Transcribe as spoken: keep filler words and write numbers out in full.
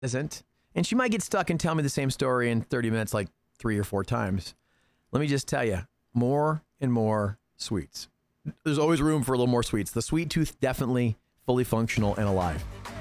Isn't. And she might get stuck and tell me the same story in thirty minutes, like three or four times. Let me just tell you, more and more sweets. There's always room for a little more sweets. The sweet tooth, definitely fully functional and alive.